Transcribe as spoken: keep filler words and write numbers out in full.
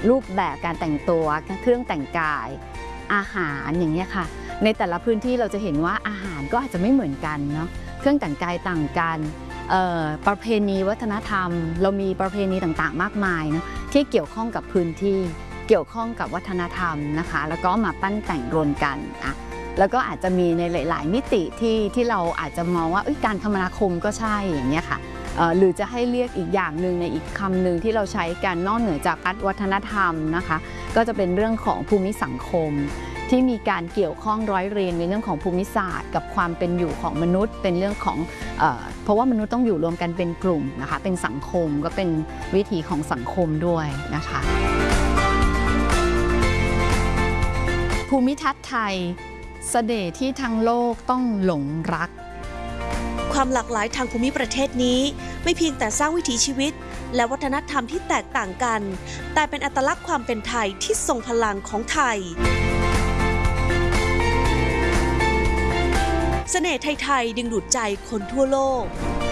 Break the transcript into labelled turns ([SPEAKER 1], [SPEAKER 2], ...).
[SPEAKER 1] รูปแบบการแต่งตัวเครื่องแต่งกายอาหารอย่างเงี้ยค่ะในแต่ละพื้นที่เราจะเห็นว่าอาหารก็อาจจะไม่เหมือนกันเนาะเครื่องแต่งกายต่างกันประเพณีวัฒนธรรมเรามีประเพณีต่างๆมากมายนะที่เกี่ยวข้องกับพื้นที่เกี่ยวข้องกับวัฒนธรรมนะคะแล้วก็มาปั้นแต่งรวมกันอ่ะแล้วก็อาจจะมีในหลายๆมิติที่ที่เราอาจจะมองว่าการคมนาคมก็ใช่อย่างเงี้ยค่ะหรือจะให้เรียกอีกอย่างหนึ่งในอีกคำหนึ่งที่เราใช้กันนอกเหนือจากวัฒนธรรมนะคะก็จะเป็นเรื่องของภูมิสังคมที่มีการเกี่ยวข้องร้อยเรียงในเรื่องของภูมิศาสตร์กับความเป็นอยู่ของมนุษย์เป็นเรื่องของเอ่อเพราะว่ามนุษย์ต้องอยู่รวมกันเป็นกลุ่มนะคะเป็นสังคมก็เป็นวิถีของสังคมด้วยนะคะภูมิทัศน์ไทยเสน่ห์ที่ทั้งโลกต้องหลงรัก
[SPEAKER 2] ความหลากหลายทางภูมิประเทศนี้ไม่เพียงแต่สร้างวิถีชีวิตและวัฒนธรรมที่แตกต่างกันแต่เป็นอัตลักษณ์ความเป็นไทยที่ทรงพลังของไทยเสน่ห์ไทยๆดึงดูดใจคนทั่วโลก